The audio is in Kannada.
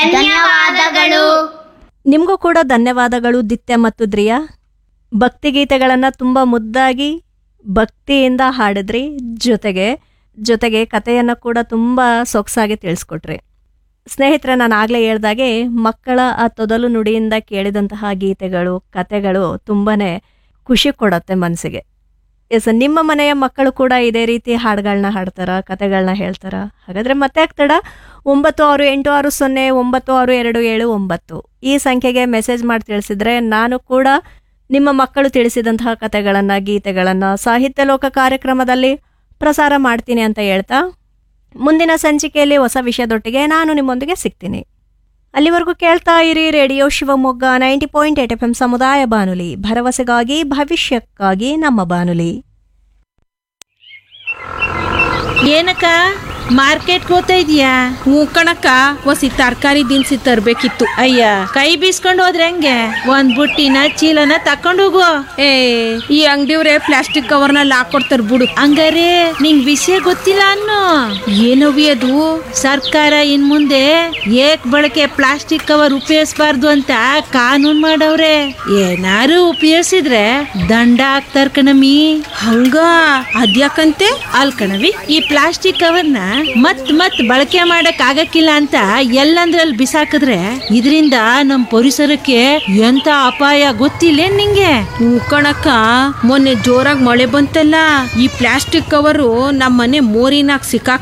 ಧನ್ಯವಾದಗಳು. ನಿಮಗೂ ಕೂಡ ಧನ್ಯವಾದಗಳು ದಿತ್ಯ ಮತ್ತು ದ್ರಿಯಾ. ಭಕ್ತಿಗೀತೆಗಳನ್ನು ತುಂಬ ಮುದ್ದಾಗಿ ಭಕ್ತಿಯಿಂದ ಹಾಡಿದ್ರಿ, ಜೊತೆಗೆ ಕಥೆಯನ್ನು ಕೂಡ ತುಂಬ ಸೊಗಸಾಗಿ ತಿಳಿಸ್ಕೊಟ್ರಿ. ಸ್ನೇಹಿತರೆ, ನಾನು ಆಗಲೇ ಹೇಳ್ದಾಗೆ ಮಕ್ಕಳ ಆ ತೊದಲು ನುಡಿಯಿಂದ ಕೇಳಿದಂತಹ ಗೀತೆಗಳು, ಕತೆಗಳು ತುಂಬಾ ಖುಷಿ ಕೊಡತ್ತೆ ಮನಸ್ಸಿಗೆ. ಎಸ್, ನಿಮ್ಮ ಮನೆಯ ಮಕ್ಕಳು ಕೂಡ ಇದೇ ರೀತಿ ಹಾಡುಗಳನ್ನ ಹಾಡ್ತಾರ, ಕತೆಗಳನ್ನ ಹೇಳ್ತಾರ? ಹಾಗಾದರೆ ಮತ್ತೆ ಆಗ್ತಡ 9686096279 ಈ ಸಂಖ್ಯೆಗೆ ಮೆಸೇಜ್ ಮಾಡಿ ತಿಳಿಸಿದ್ರೆ ನಾನು ಕೂಡ ನಿಮ್ಮ ಮಕ್ಕಳು ತಿಳಿಸಿದಂತಹ ಕತೆಗಳನ್ನು, ಗೀತೆಗಳನ್ನು ಸಾಹಿತ್ಯ ಲೋಕ ಕಾರ್ಯಕ್ರಮದಲ್ಲಿ ಪ್ರಸಾರ ಮಾಡ್ತೀನಿ ಅಂತ ಹೇಳ್ತಾ, ಮುಂದಿನ ಸಂಚಿಕೆಯಲ್ಲಿ ಹೊಸ ವಿಷಯದೊಟ್ಟಿಗೆ ನಾನು ನಿಮ್ಮೊಂದಿಗೆ ಸಿಗ್ತೀನಿ. ಅಲ್ಲಿವರೆಗೂ ಕೇಳ್ತಾ ಇರಿ ರೇಡಿಯೋ ಶಿವಮೊಗ್ಗ 90.8 FM ಸಮುದಾಯ ಬಾನುಲಿ, ಭರವಸೆಗಾಗಿ ಭವಿಷ್ಯಕ್ಕಾಗಿ ನಮ್ಮ ಬಾನುಲಿ. ಏನಕ್ಕ ಮಾರ್ಕೆಟ್ಗೆ ಹೋಗ್ತಾ ಇದೀಯಾ? ಕಣಕ್ಕ, ಒಸಿ ತರಕಾರಿ ದಿನಸಿ ತರ್ಬೇಕಿತ್ತು. ಅಯ್ಯ, ಕೈ ಬೀಸ್ಕೊಂಡು ಹೋದ್ರೆ ಹೆಂಗೆ? ಒಂದ್ ಬುಟ್ಟಿನ ಚೀಲನ ತಕೊಂಡು ಹೋಗು. ಏ, ಈ ಅಂಗಡಿಯವ್ರೆ ಪ್ಲಾಸ್ಟಿಕ್ ಕವರ್ನಲ್ಲಿ ಹಾಕೊಡ್ತಾರ ಬಿಡು. ಹಂಗಾರೆ ನಿಂಗ್ ವಿಷಯ ಗೊತ್ತಿಲ್ಲ ಅನ್ನೋ? ಏನವಿ ಅದು? ಸರ್ಕಾರ ಇನ್ ಮುಂದೆ ಏಕ್ ಬಳಕೆ ಪ್ಲಾಸ್ಟಿಕ್ ಕವರ್ ಉಪಯೋಗಿಸಬಾರ್ದು ಅಂತ ಕಾನೂನ್ ಮಾಡವ್ರೆ. ಏನಾರು ಉಪಯೋಗಿಸಿದ್ರೆ ದಂಡ ಹಾಕ್ತಾರ ಕಣಮಿ. ಹಂಗ ಅದ್ಯಾಕಂತೆ? ಅಲ್ ಕಣವಿ, ಈ ಪ್ಲಾಸ್ಟಿಕ್ ಕವರ್ನ ಮತ್ ಬಳಕೆ ಮಾಡಕ್ ಆಗಕ್ಕಿಲ್ಲ ಅಂತ ಎಲ್ಲಂದ್ರಲ್ಲಿ ಬಿಸಾಕಿದ್ರೆ ಇದರಿಂದ ನಮ್ ಪರಿಸರಕ್ಕೆ ಎಂತ ಅಪಾಯ ಗೊತ್ತಿಲ್ಲ ನಿಂಗೆ? ಕಣಕ್ಕ, ಮೊನ್ನೆ ಜೋರಾಗಿ ಮಳೆ ಬಂತಲ್ಲ, ಈ ಪ್ಲಾಸ್ಟಿಕ್ ಕವರು ನಮ್ಮನೆ ಮೋರಿನಾಗ ಸಿಕ್ಕಾಕ್